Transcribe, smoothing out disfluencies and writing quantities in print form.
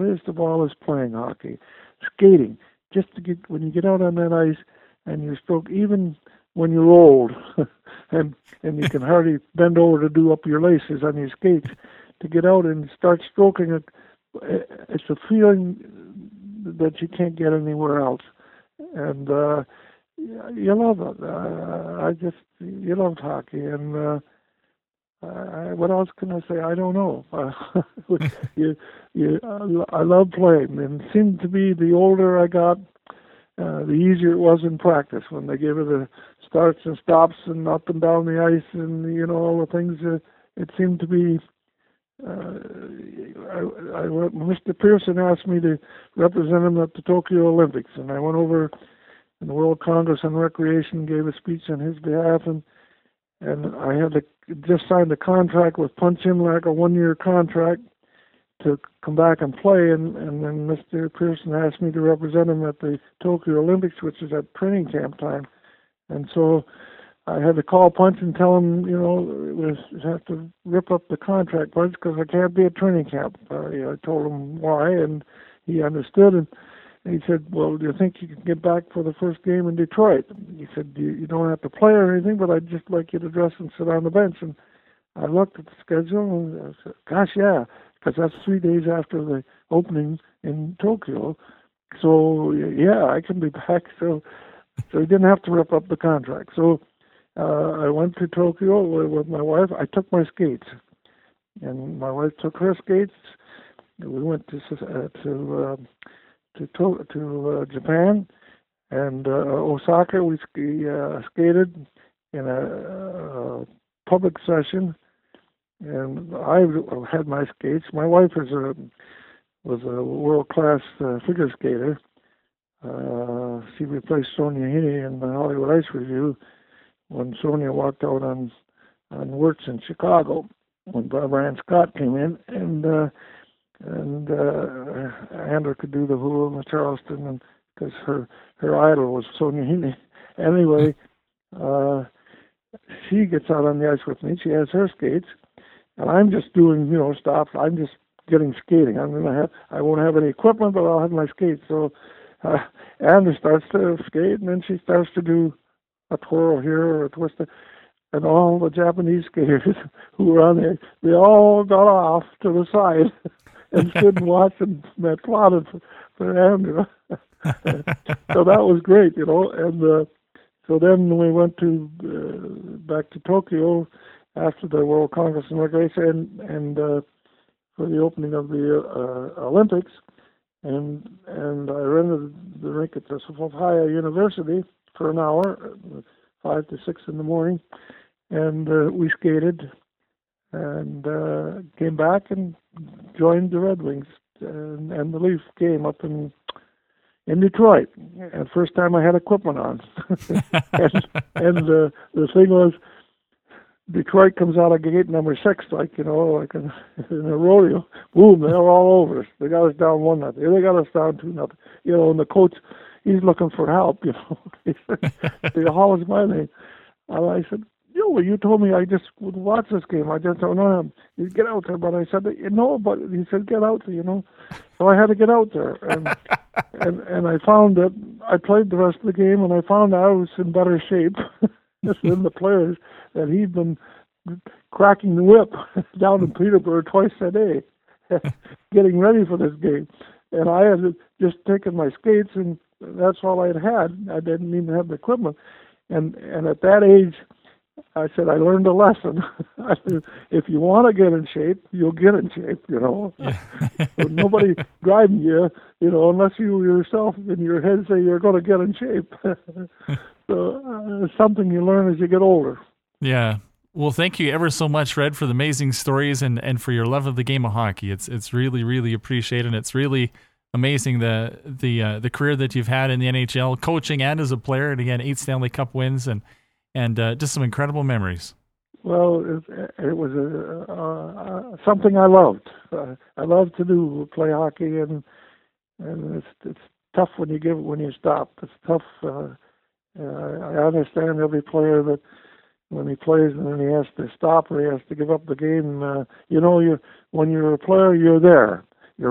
greatest of all is playing hockey, skating. Just to get when you get out on that ice and you stroke, even when you're old, and you can hardly bend over to do up your laces on your skates, to get out and start stroking it, it's a feeling that you can't get anywhere else, and you love it. You love hockey, and what else can I say? I don't know. I love playing, and it seemed to be the older I got, the easier it was in practice when they gave it the starts and stops and up and down the ice and all the things. It seemed to be. Mr. Pearson asked me to represent him at the Tokyo Olympics, and I went over in the World Congress on Recreation, gave a speech on his behalf, and I had just signed a contract with Punch Imlach, a 1-year contract to come back and play, and then Mr. Pearson asked me to represent him at the Tokyo Olympics, which is at training camp time, and so I had to call Punch and tell him, have to rip up the contract, Punch, because I can't be at training camp. I told him why, and he understood, and he said, well, do you think you can get back for the first game in Detroit? He said, you don't have to play or anything, but I'd just like you to dress and sit on the bench. And I looked at the schedule, and I said, gosh, yeah, because that's 3 days after the opening in Tokyo. So, yeah, I can be back. So he didn't have to rip up the contract. So I went to Tokyo with my wife. I took my skates, and my wife took her skates. We went to Japan and Osaka. We skated in a public session, and I had my skates. My wife was a world-class figure skater. She replaced Sonia Heaney in the Hollywood Ice Review when Sonia walked out on Wirtz in Chicago when Barbara Ann Scott came in, and Andrew could do the hula in the Charleston, and because her idol was Sonia Heaney. Anyway, she gets out on the ice with me. She has her skates, and I'm just doing stops. I'm just getting skating. I won't have any equipment, but I'll have my skates. So Andrew starts to skate, and then she starts to do a twirl here or a twist, and all the Japanese skaters who were on there, they all got off to the side and stood and watched and applauded for Andrew. So that was great, and so then we went back to Tokyo after the World Congress and Recreation and for the opening of the Olympics, and I rented the rink at the Sophia University for an hour, 5 to 6 in the morning, and we skated and came back and joined the Red Wings and the Leaf game up in Detroit. And first time I had equipment on. and the thing was, Detroit comes out of gate number 6, like in a rodeo. Boom, they're all over us. They got us down 1-0. They got us down 2-0. And the coach, he's looking for help. He said, "How is my name?" And I said, you told me I just would watch this game. I just don't know him. You get out there, but I said, no, but he said, get out there, So I had to get out there, and I found that I played the rest of the game, and I found I was in better shape than the players, that he'd been cracking the whip down in Peterborough twice a day, getting ready for this game. And I had just taken my skates, and that's all I had. I didn't even have the equipment. And at that age, I said, I learned a lesson. I said, if you want to get in shape, you'll get in shape, Yeah. So nobody driving you, unless you yourself in your head say you're going to get in shape. So it's something you learn as you get older. Yeah. Well, thank you ever so much, Red, for the amazing stories and for your love of the game of hockey. It's really, really appreciated. And it's really amazing the career that you've had in the NHL, coaching and as a player, and again, 8 Stanley Cup wins and just some incredible memories. Well, it was something I loved. I love to play hockey, and it's tough when you stop. It's tough. I understand every player that when he plays and then he has to stop or he has to give up the game. When you're a player, you're there.